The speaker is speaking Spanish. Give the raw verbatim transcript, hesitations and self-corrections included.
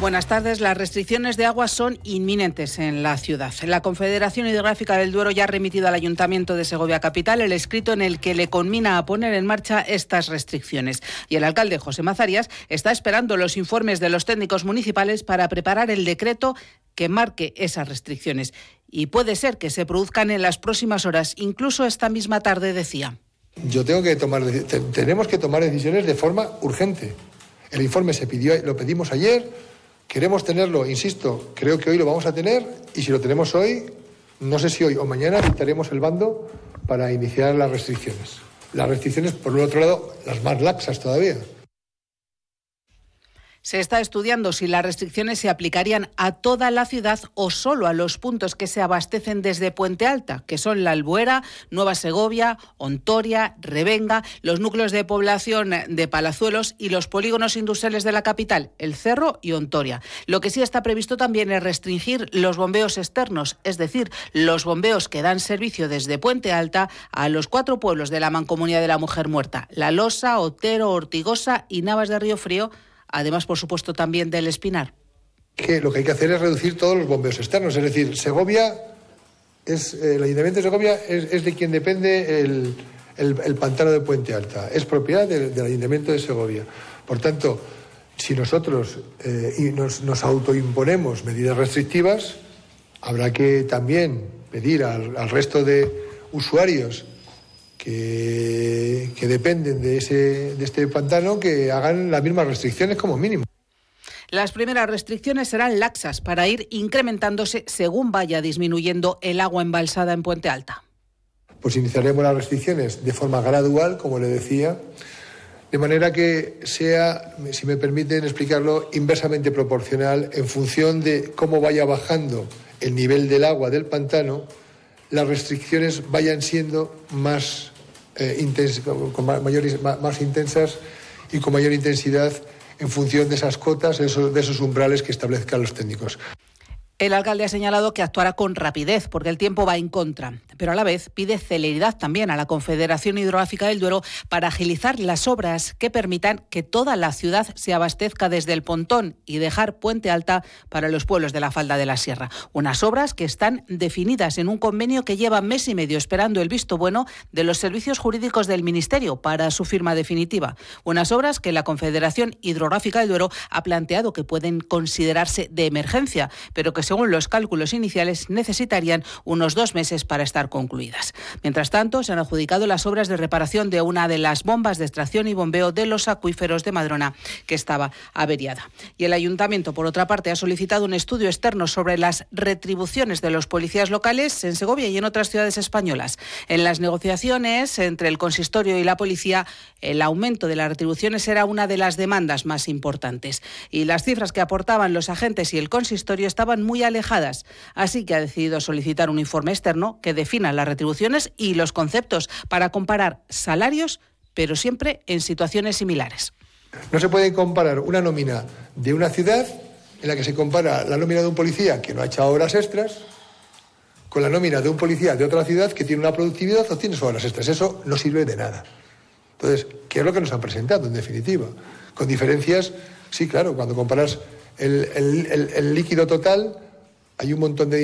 Buenas tardes. Las restricciones de agua son inminentes en la ciudad. La Confederación Hidrográfica del Duero ya ha remitido al Ayuntamiento de Segovia Capital el escrito en el que le conmina a poner en marcha estas restricciones. Y el alcalde José Mazarias está esperando los informes de los técnicos municipales para preparar el decreto que marque esas restricciones. Y puede ser que se produzcan en las próximas horas, incluso esta misma tarde, decía. Yo tengo que tomar, tenemos que tomar decisiones de forma urgente. El informe se pidió, lo pedimos ayer. Queremos tenerlo, insisto, creo que hoy lo vamos a tener y si lo tenemos hoy, no sé si hoy o mañana dictaremos el bando para iniciar las restricciones. Las restricciones, por el otro lado, las más laxas todavía. Se está estudiando si las restricciones se aplicarían a toda la ciudad o solo a los puntos que se abastecen desde Puente Alta, que son La Albuera, Nueva Segovia, Ontoria, Revenga, los núcleos de población de Palazuelos y los polígonos industriales de la capital, El Cerro y Ontoria. Lo que sí está previsto también es restringir los bombeos externos, es decir, los bombeos que dan servicio desde Puente Alta a los cuatro pueblos de la Mancomunidad de la Mujer Muerta, La Losa, Otero, Ortigosa y Navas de Río Frío, además, por supuesto, también del Espinar. Que lo que hay que hacer es reducir todos los bombeos externos. Es decir, Segovia, es el Ayuntamiento de Segovia es, es de quien depende el, el, el pantano de Puente Alta. Es propiedad del, del Ayuntamiento de Segovia. Por tanto, si nosotros eh, y nos, nos autoimponemos medidas restrictivas, habrá que también pedir al, al resto de usuarios Que, que dependen de, ese, de este pantano que hagan las mismas restricciones como mínimo. Las primeras restricciones serán laxas para ir incrementándose según vaya disminuyendo el agua embalsada en Puente Alta. Pues iniciaremos las restricciones de forma gradual, como le decía, de manera que sea, si me permiten explicarlo, inversamente proporcional en función de cómo vaya bajando el nivel del agua del pantano. Las restricciones vayan siendo más, eh, intens- con mayores, más, más intensas y con mayor intensidad en función de esas cotas, de esos, de esos umbrales que establezcan los técnicos. El alcalde ha señalado que actuará con rapidez porque el tiempo va en contra, pero a la vez pide celeridad también a la Confederación Hidrográfica del Duero para agilizar las obras que permitan que toda la ciudad se abastezca desde el Pontón y dejar Puente Alta para los pueblos de la falda de la Sierra. Unas obras que están definidas en un convenio que lleva mes y medio esperando el visto bueno de los servicios jurídicos del Ministerio para su firma definitiva. Unas obras que la Confederación Hidrográfica del Duero ha planteado que pueden considerarse de emergencia, pero que según los cálculos iniciales, necesitarían unos dos meses para estar concluidas. Mientras tanto, se han adjudicado las obras de reparación de una de las bombas de extracción y bombeo de los acuíferos de Madrona, que estaba averiada. Y el Ayuntamiento, por otra parte, ha solicitado un estudio externo sobre las retribuciones de los policías locales en Segovia y en otras ciudades españolas. En las negociaciones entre el consistorio y la policía, el aumento de las retribuciones era una de las demandas más importantes. Y las cifras que aportaban los agentes y el consistorio estaban muy alejadas, así que ha decidido solicitar un informe externo que defina las retribuciones y los conceptos para comparar salarios, pero siempre en situaciones similares. No se puede comparar una nómina de una ciudad en la que se compara la nómina de un policía que no ha echado horas extras con la nómina de un policía de otra ciudad que tiene una productividad o tiene sus horas extras. Eso no sirve de nada. Entonces, ¿qué es lo que nos han presentado en definitiva? Con diferencias, sí, claro, cuando comparas el, el, el, el líquido total, hay un montón de